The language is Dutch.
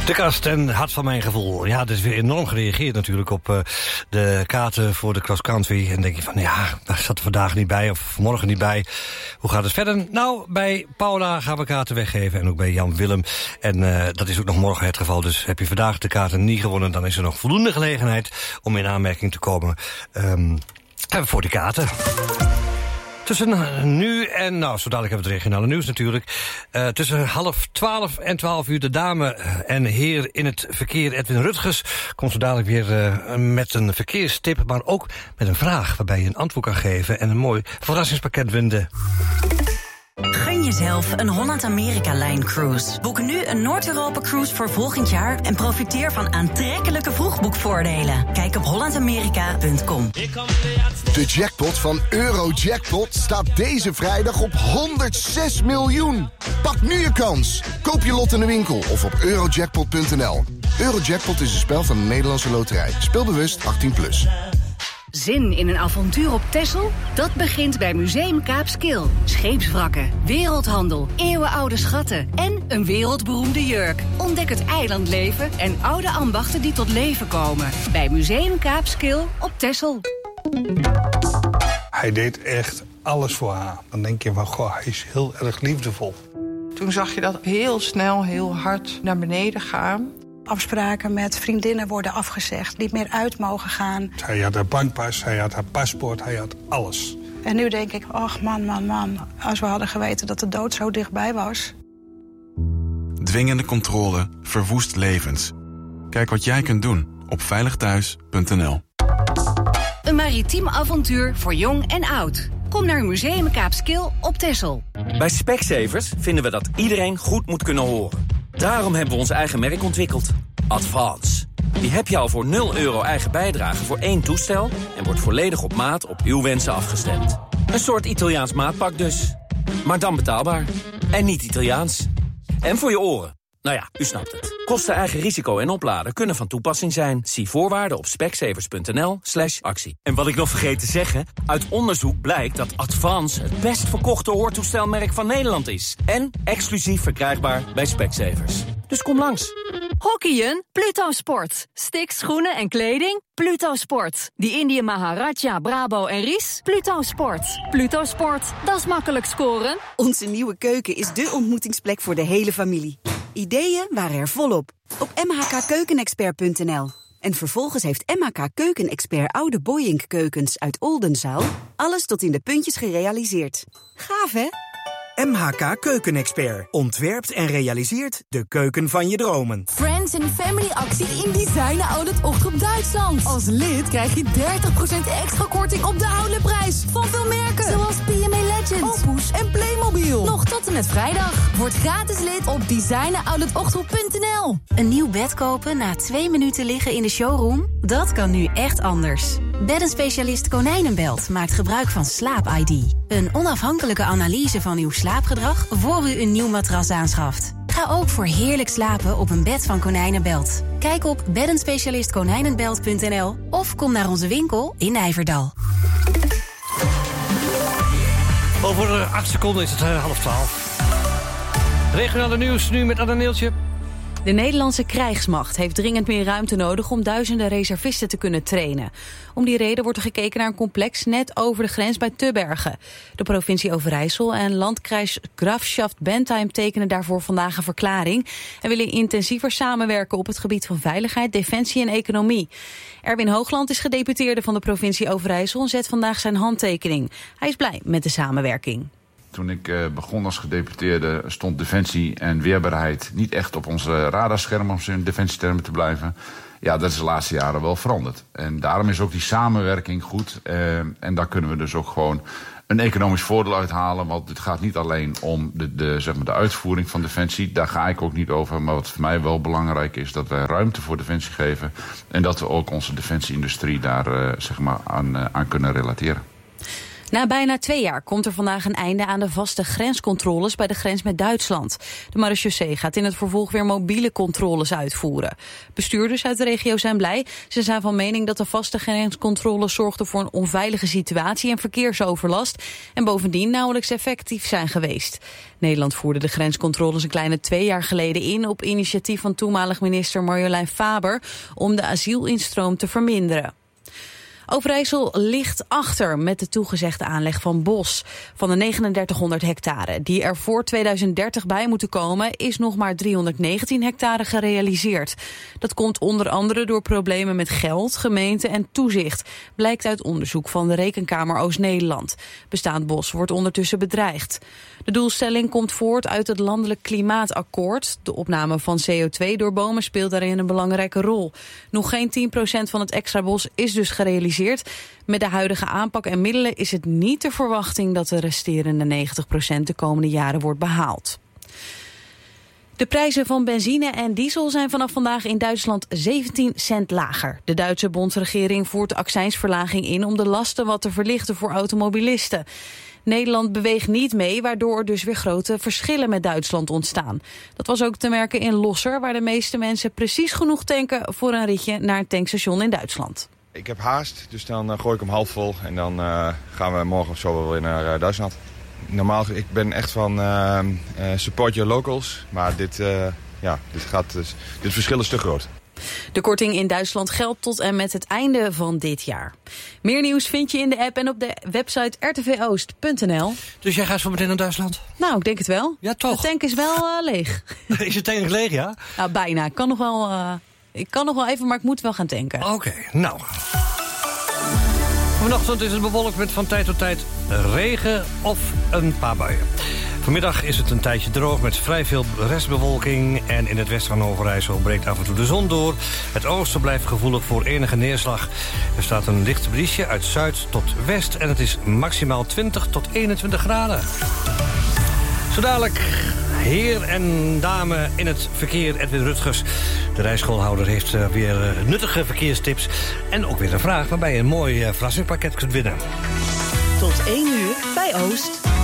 De kast en hart van mijn gevoel. Ja, er is weer enorm gereageerd natuurlijk op de kaarten voor de cross-country. En denk je van, ja, daar zat er vandaag niet bij of vanmorgen niet bij. Hoe gaat het verder? Nou, bij Paula gaan we kaarten weggeven en ook bij Jan Willem. En dat is ook nog morgen het geval. Dus heb je vandaag de kaarten niet gewonnen, dan is er nog voldoende gelegenheid om in aanmerking te komen voor die kaarten. Tussen nu en, zo dadelijk hebben we het regionale nieuws natuurlijk. Tussen 11:30 en 12:00 de dame en heer in het verkeer Edwin Rutgers komt zo dadelijk weer met een verkeerstip, maar ook met een vraag waarbij je een antwoord kan geven en een mooi verrassingspakket vinden. Gun jezelf een Holland-Amerika-lijn cruise. Boek nu een Noord-Europa-cruise voor volgend jaar en profiteer van aantrekkelijke vroegboekvoordelen. Kijk op hollandamerika.com. De jackpot van Eurojackpot staat deze vrijdag op 106 miljoen. Pak nu je kans. Koop je lot in de winkel of op eurojackpot.nl. Eurojackpot is een spel van de Nederlandse Loterij. Speel bewust 18+. Zin in een avontuur op Texel? Dat begint bij Museum Kaapskil. Scheepswrakken, wereldhandel, eeuwenoude schatten en een wereldberoemde jurk. Ontdek het eilandleven en oude ambachten die tot leven komen. Bij Museum Kaapskil op Texel. Hij deed echt alles voor haar. Dan denk je van, goh, hij is heel erg liefdevol. Toen zag je dat heel snel, heel hard naar beneden gaan. Afspraken met vriendinnen worden afgezegd, niet meer uit mogen gaan. Hij had haar bankpas, hij had haar paspoort, hij had alles. En nu denk ik, ach man, als we hadden geweten dat de dood zo dichtbij was. Dwingende controle verwoest levens. Kijk wat jij kunt doen op veiligthuis.nl. Een maritiem avontuur voor jong en oud. Kom naar Museum Kaapskil op Texel. Bij Specsavers vinden we dat iedereen goed moet kunnen horen. Daarom hebben we ons eigen merk ontwikkeld. Advance. Die heb je al voor €0 eigen bijdrage voor 1 toestel en wordt volledig op maat op uw wensen afgestemd. Een soort Italiaans maatpak dus. Maar dan betaalbaar. En niet Italiaans. En voor je oren. Nou ja, u snapt het. Kosten, eigen risico en opladen kunnen van toepassing zijn. Zie voorwaarden op specsavers.nl/actie. En wat ik nog vergeet te zeggen, uit onderzoek blijkt dat Advance het best verkochte hoortoestelmerk van Nederland is. En exclusief verkrijgbaar bij Specsavers. Dus kom langs. Hockeyen? Pluto Sport. Sticks, schoenen en kleding? Pluto Sport. Die Indië Maharaja, Brabo en Ries? Pluto Sport. Pluto Sport, dat is makkelijk scoren. Onze nieuwe keuken is dé ontmoetingsplek voor de hele familie. Ideeën waren er volop. Op mhkkeukenexpert.nl. En vervolgens heeft MHK Keukenexpert oude Boyink keukens uit Oldenzaal alles tot in de puntjes gerealiseerd. Gaaf, hè? MHK Keukenexpert ontwerpt en realiseert de keuken van je dromen. Friends and Family actie in Designer Outlet Ochtend Duitsland. Als lid krijg je 30% extra korting op de outletprijs van veel merken. Zoals PMA Legend, Opus en Playmobil. Nog tot en met vrijdag. Word gratis lid op designeroutletochtel.nl. Een nieuw bed kopen na 2 minuten liggen in de showroom? Dat kan nu echt anders. Beddenspecialist Konijnenbelt maakt gebruik van Slaap ID. Een onafhankelijke analyse van uw slaapgedrag voor u een nieuw matras aanschaft. Ga ook voor heerlijk slapen op een bed van Konijnenbelt. Kijk op beddenspecialistkonijnenbelt.nl of kom naar onze winkel in Nijverdal. Over 8 seconden is het 11:30. Regionale nieuws nu met Anna Neeltje. De Nederlandse krijgsmacht heeft dringend meer ruimte nodig om duizenden reservisten te kunnen trainen. Om die reden wordt er gekeken naar een complex net over de grens bij Tubbergen. De provincie Overijssel en Landkreis Grafschaft Bentheim tekenen daarvoor vandaag een verklaring en willen intensiever samenwerken op het gebied van veiligheid, defensie en economie. Erwin Hoogland is gedeputeerde van de provincie Overijssel en zet vandaag zijn handtekening. Hij is blij met de samenwerking. Toen ik begon als gedeputeerde stond defensie en weerbaarheid niet echt op onze radarscherm, om in defensietermen te blijven. Ja, dat is de laatste jaren wel veranderd. En daarom is ook die samenwerking goed. En daar kunnen we dus ook gewoon een economisch voordeel uithalen. Want het gaat niet alleen om de uitvoering van defensie. Daar ga ik ook niet over. Maar wat voor mij wel belangrijk is, dat wij ruimte voor defensie geven. En dat we ook onze defensieindustrie daar aan kunnen relateren. Na bijna 2 jaar komt er vandaag een einde aan de vaste grenscontroles bij de grens met Duitsland. De marechaussee gaat in het vervolg weer mobiele controles uitvoeren. Bestuurders uit de regio zijn blij. Ze zijn van mening dat de vaste grenscontroles zorgden voor een onveilige situatie en verkeersoverlast en bovendien nauwelijks effectief zijn geweest. Nederland voerde de grenscontroles een kleine 2 jaar geleden in op initiatief van toenmalig minister Marjolein Faber om de asielinstroom te verminderen. Overijssel ligt achter met de toegezegde aanleg van bos. Van de 3900 hectare die er voor 2030 bij moeten komen, is nog maar 319 hectare gerealiseerd. Dat komt onder andere door problemen met geld, gemeente en toezicht, blijkt uit onderzoek van de Rekenkamer Oost-Nederland. Bestaand bos wordt ondertussen bedreigd. De doelstelling komt voort uit het Landelijk Klimaatakkoord. De opname van CO2 door bomen speelt daarin een belangrijke rol. Nog geen 10% van het extra bos is dus gerealiseerd. Met de huidige aanpak en middelen is het niet de verwachting dat de resterende 90% de komende jaren wordt behaald. De prijzen van benzine en diesel zijn vanaf vandaag in Duitsland 17 cent lager. De Duitse bondsregering voert de accijnsverlaging in om de lasten wat te verlichten voor automobilisten. Nederland beweegt niet mee, waardoor er dus weer grote verschillen met Duitsland ontstaan. Dat was ook te merken in Losser, waar de meeste mensen precies genoeg tanken voor een ritje naar een tankstation in Duitsland. Ik heb haast, dus dan gooi ik hem half vol en dan gaan we morgen of zo wel weer naar Duitsland. Normaal, ik ben echt van support your locals, maar dit verschil is te groot. De korting in Duitsland geldt tot en met het einde van dit jaar. Meer nieuws vind je in de app en op de website rtvoost.nl. Dus jij gaat zo meteen naar Duitsland? Nou, ik denk het wel. Ja, toch? De tank is wel leeg. Is het tank leeg, ja? Nou, bijna. Ik kan nog wel even, maar ik moet wel gaan tanken. Oké, nou. Vanochtend is het bewolkt met van tijd tot tijd regen of een paar buien. Vanmiddag is het een tijdje droog met vrij veel restbewolking. En in het westen van Overijssel breekt af en toe de zon door. Het oosten blijft gevoelig voor enige neerslag. Er staat een licht briesje uit zuid tot west. En het is maximaal 20 tot 21 graden. Zo dadelijk heer en dame in het verkeer, Edwin Rutgers. De rijschoolhouder heeft weer nuttige verkeerstips. En ook weer een vraag waarbij je een mooi verrassingspakket kunt winnen. Tot 1 uur bij Oost.